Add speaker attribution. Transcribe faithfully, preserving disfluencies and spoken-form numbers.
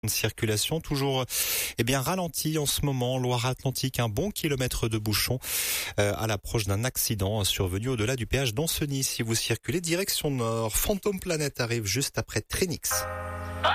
Speaker 1: Circulation toujours eh bien ralentie en ce moment, Loire-Atlantique, un bon kilomètre de bouchon euh, à l'approche d'un accident survenu au-delà du péage d'Ancenis. Si vous circulez direction nord, Phantom Planet arrive juste après Trinix.